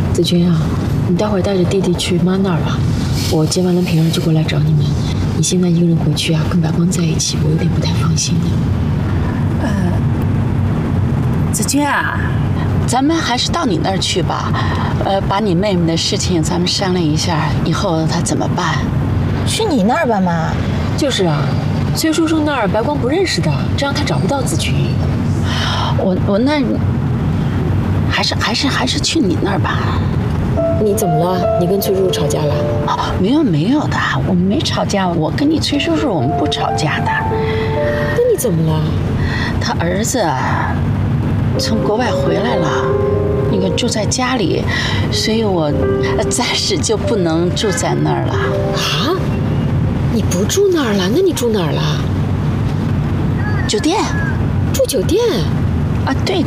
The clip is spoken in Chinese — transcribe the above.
子君啊，你待会儿带着弟弟去妈那儿吧，我接完了平儿就过来找你们。你现在一个人回去啊，跟白光在一起，我有点不太放心的。 子君啊，咱们还是到你那儿去吧。把你妹妹的事情咱们商量一下，以后她怎么办？ 去你那儿吧，妈。 就是啊，崔叔叔那儿白光不认识的，这样他找不到子君。 我那还是去你那儿吧。 你怎么了？你跟崔叔叔吵架了？ 没有的，我们没吵架。我跟你崔叔叔我们不吵架的。 那你怎么了？ 他儿子从国外回来了，那个住在家里，所以我暂时就不能住在那儿了。 啊？你不住那儿了？那你住哪儿了？ 酒店。 住酒店？ 啊，对